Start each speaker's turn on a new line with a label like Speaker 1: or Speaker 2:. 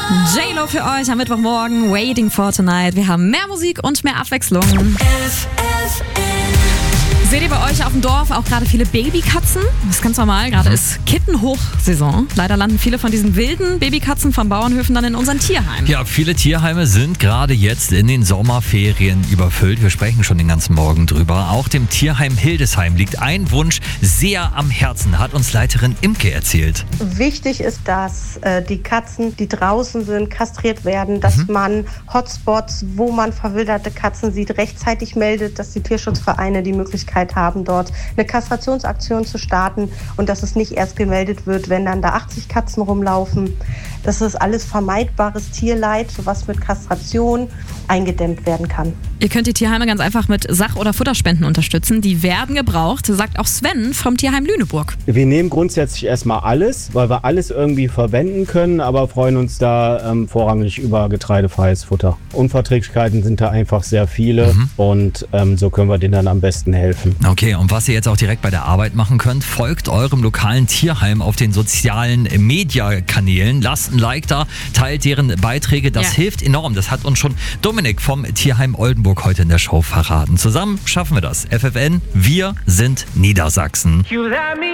Speaker 1: J-Lo für euch am Mittwochmorgen, Waiting for Tonight. Wir haben mehr Musik und mehr Abwechslung. Seht ihr bei euch auf dem Dorf auch gerade viele Babykatzen? Das ist ganz normal, gerade ist Kittenhochsaison. Leider landen viele von diesen wilden Babykatzen von Bauernhöfen dann in unseren Tierheimen.
Speaker 2: Ja, viele Tierheime sind gerade jetzt in den Sommerferien überfüllt. Wir sprechen schon den ganzen Morgen drüber. Auch dem Tierheim Hildesheim liegt ein Wunsch sehr am Herzen, hat uns Leiterin Imke erzählt.
Speaker 3: Wichtig ist, dass die Katzen, die draußen sind, kastriert werden, dass man Hotspots, wo man verwilderte Katzen sieht, rechtzeitig meldet, dass die Tierschutzvereine die Möglichkeit haben, dort eine Kastrationsaktion zu starten und dass es nicht erst gemeldet wird, wenn dann da 80 Katzen rumlaufen. Das ist alles vermeidbares Tierleid, was mit Kastration eingedämmt werden kann.
Speaker 1: Ihr könnt die Tierheime ganz einfach mit Sach- oder Futterspenden unterstützen. Die werden gebraucht, sagt auch Sven vom Tierheim Lüneburg.
Speaker 4: Wir nehmen grundsätzlich erstmal alles, weil wir alles irgendwie verwenden können, aber freuen uns da vorrangig über getreidefreies Futter. Unverträglichkeiten sind da einfach sehr viele und so können wir denen dann am besten helfen.
Speaker 2: Okay, und was ihr jetzt auch direkt bei der Arbeit machen könnt, folgt eurem lokalen Tierheim auf den sozialen Mediakanälen. Lasst ein Like da, teilt deren Beiträge, das hilft enorm. Das hat uns schon Dominik vom Tierheim Oldenburg heute in der Show verraten. Zusammen schaffen wir das. FFN, wir sind Niedersachsen.